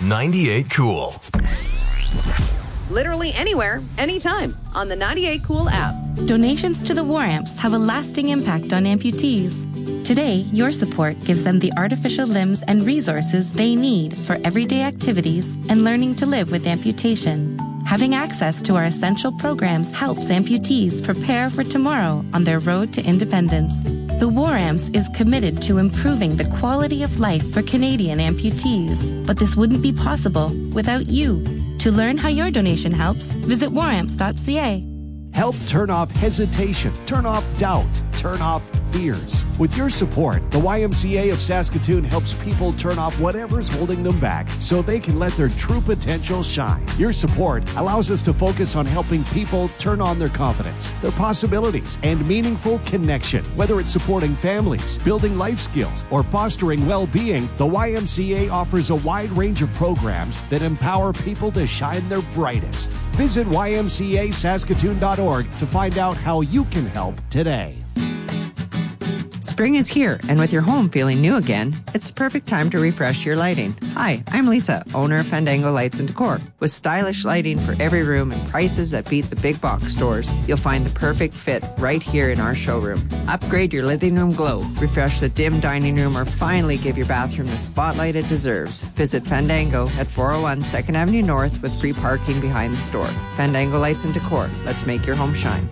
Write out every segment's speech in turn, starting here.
98 Cool. Literally anywhere, anytime on the 98 Cool app. Donations to the War Amps have a lasting impact on amputees. Today, your support gives them the artificial limbs and resources they need for everyday activities and learning to live with amputation. Having access to our essential programs helps amputees prepare for tomorrow on their road to independence. The War Amps is committed to improving the quality of life for Canadian amputees, but this wouldn't be possible without you. To learn how your donation helps, visit waramps.ca. Help turn off hesitation, turn off doubt, turn off fears. With your support, the YMCA of Saskatoon helps people turn off whatever's holding them back so they can let their true potential shine. Your support allows us to focus on helping people turn on their confidence, their possibilities, and meaningful connection. Whether it's supporting families, building life skills, or fostering well-being, the YMCA offers a wide range of programs that empower people to shine their brightest. Visit ymcasaskatoon.org to find out how you can help today. Spring is here, and with your home feeling new again, it's the perfect time to refresh your lighting. Hi, I'm Lisa, owner of Fandango Lights and Decor. With stylish lighting for every room and prices that beat the big box stores, you'll find the perfect fit right here in our showroom. Upgrade your living room glow, refresh the dim dining room, or finally give your bathroom the spotlight it deserves. Visit Fandango at 401 2nd Avenue North with free parking behind the store. Fandango Lights and Decor. Let's make your home shine.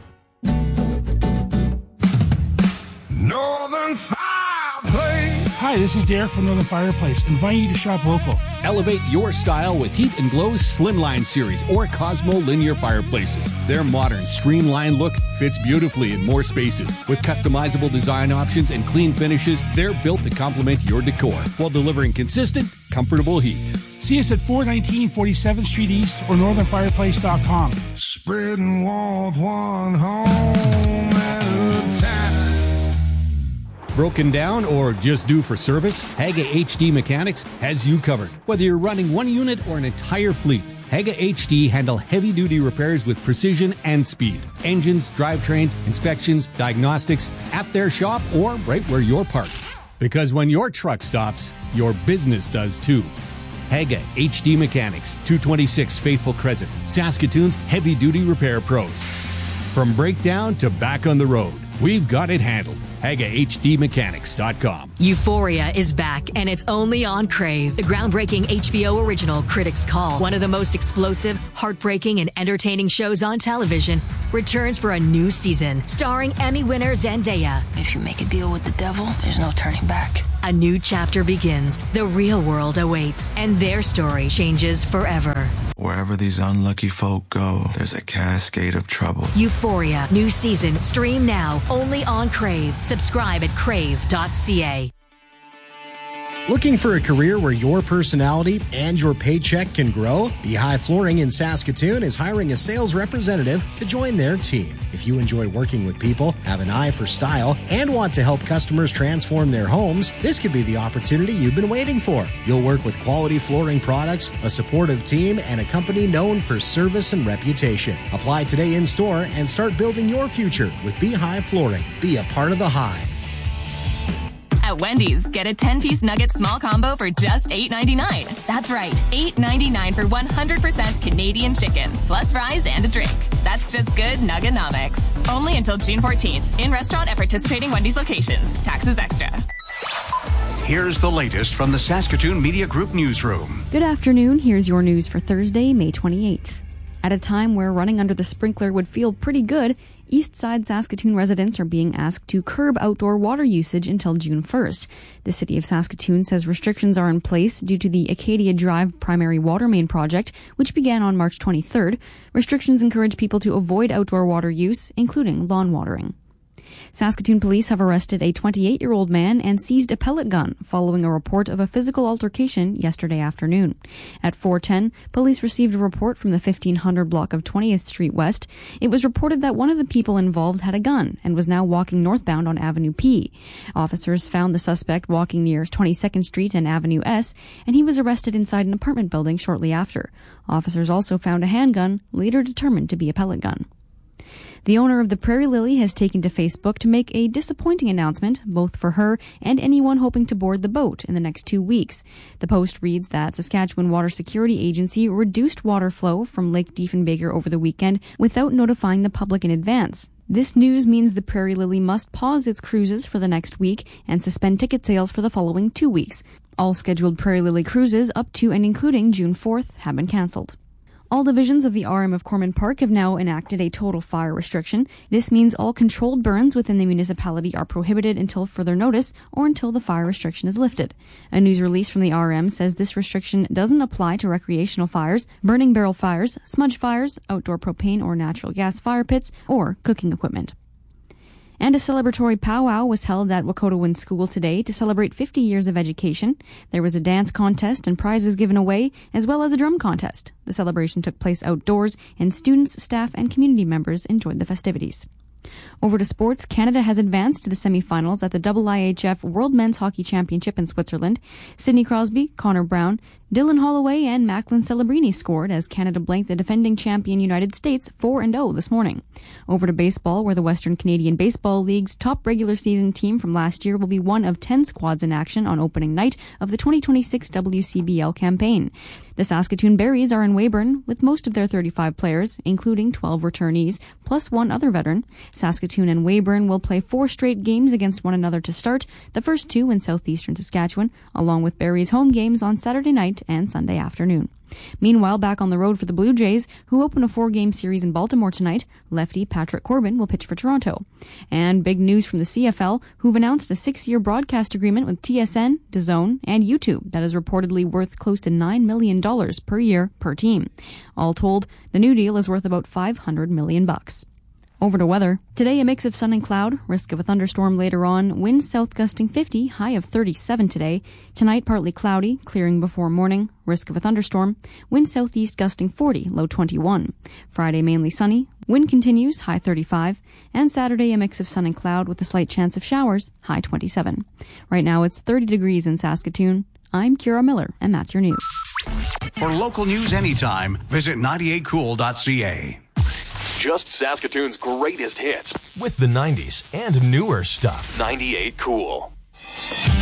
Northern Fireplace. Hi, this is Derek from Northern Fireplace, inviting you to shop local. Elevate your style with Heat and Glow's Slimline series or Cosmo linear fireplaces. Their modern, streamlined look fits beautifully in more spaces. With customizable design options and clean finishes, they're built to complement your decor while delivering consistent, comfortable heat. See us at 419 47th Street East or northernfireplace.com. Spreading warmth one home at a time. Broken down or just due for service? Haga HD Mechanics has you covered. Whether you're running one unit or an entire fleet, Haga HD handle heavy-duty repairs with precision and speed. Engines, drivetrains, inspections, diagnostics, at their shop or right where you're parked. Because when your truck stops, your business does too. Haga HD Mechanics, 226 Faithful Crescent, Saskatoon's heavy-duty repair pros. From breakdown to back on the road, we've got it handled. HagaHDMechanics.com. Euphoria is back, and it's only on Crave. The groundbreaking HBO original Critics' Call, one of the most explosive, heartbreaking, and entertaining shows on television, returns for a new season, starring Emmy winner Zendaya. If you make a deal with the devil, there's no turning back. A new chapter begins. The real world awaits, and their story changes forever. Wherever these unlucky folk go, there's a cascade of trouble. Euphoria, new season, stream now, only on Crave. Subscribe at crave.ca. Looking for a career where your personality and your paycheck can grow? Beehive Flooring in Saskatoon is hiring a sales representative to join their team. If you enjoy working with people, have an eye for style, and want to help customers transform their homes, this could be the opportunity you've been waiting for. You'll work with quality flooring products, a supportive team, and a company known for service and reputation. Apply today in store and start building your future with Beehive Flooring. Be a part of the Hive. At Wendy's, get a 10-piece nugget small combo for just $8.99. That's right, $8.99 for 100% Canadian chicken, plus fries and a drink. That's just good Nuggenomics. Only until June 14th. In restaurant at participating Wendy's locations. Taxes extra. Here's the latest from the Saskatoon Media Group newsroom. Good afternoon. Here's your news for Thursday, May 28th. At a time where running under the sprinkler would feel pretty good, Eastside Saskatoon residents are being asked to curb outdoor water usage until June 1st. The City of Saskatoon says restrictions are in place due to the Acadia Drive primary water main project, which began on March 23rd. Restrictions encourage people to avoid outdoor water use, including lawn watering. Saskatoon police have arrested a 28-year-old man and seized a pellet gun following a report of a physical altercation yesterday afternoon. At 4:10, police received a report from the 1500 block of 20th Street West. It was reported that one of the people involved had a gun and was now walking northbound on Avenue P. Officers found the suspect walking near 22nd Street and Avenue S, and he was arrested inside an apartment building shortly after. Officers also found a handgun, later determined to be a pellet gun. The owner of the Prairie Lily has taken to Facebook to make a disappointing announcement, both for her and anyone hoping to board the boat in the next 2 weeks. The post reads that Saskatchewan Water Security Agency reduced water flow from Lake Diefenbaker over the weekend without notifying the public in advance. This news means the Prairie Lily must pause its cruises for the next week and suspend ticket sales for the following 2 weeks. All scheduled Prairie Lily cruises up to and including June 4th have been cancelled. All divisions of the RM of Corman Park have now enacted a total fire restriction. This means all controlled burns within the municipality are prohibited until further notice or until the fire restriction is lifted. A news release from the RM says this restriction doesn't apply to recreational fires, burning barrel fires, smudge fires, outdoor propane or natural gas fire pits, or cooking equipment. And a celebratory powwow was held at Wakotewin School today to celebrate 50 years of education. There was a dance contest and prizes given away, as well as a drum contest. The celebration took place outdoors, and students, staff, and community members enjoyed the festivities. Over to sports, Canada has advanced to the semifinals at the IIHF World Men's Hockey Championship in Switzerland. Sidney Crosby, Connor Brown, Dylan Holloway, and Macklin Celebrini scored as Canada blanked the defending champion United States 4-0 this morning. Over to baseball, where the Western Canadian Baseball League's top regular season team from last year will be one of 10 squads in action on opening night of the 2026 WCBL campaign. The Saskatoon Berries are in Weyburn with most of their 35 players, including 12 returnees, plus one other veteran. Saskatoon and Weyburn will play 4 straight games against one another to start, the first 2 in southeastern Saskatchewan, along with Berries home games on Saturday night and Sunday afternoon. Meanwhile, back on the road for the Blue Jays, who open a 4-game series in Baltimore tonight, lefty Patrick Corbin will pitch for Toronto. And big news from the CFL, who've announced a 6-year broadcast agreement with TSN, DAZN, and YouTube that is reportedly worth close to $9 million per year per team. All told, the new deal is worth about $500 million. Over to weather. Today, a mix of sun and cloud, risk of a thunderstorm later on, winds south gusting 50, high of 37 today. Tonight, partly cloudy, clearing before morning, risk of a thunderstorm, wind southeast gusting 40, low 21. Friday, mainly sunny, wind continues, high 35. And Saturday, a mix of sun and cloud with a slight chance of showers, high 27. Right now, it's 30 degrees in Saskatoon. I'm Kira Miller, and that's your news. For local news anytime, visit 98cool.ca. Just Saskatoon's greatest hits with the 90s and newer stuff. 98 Cool.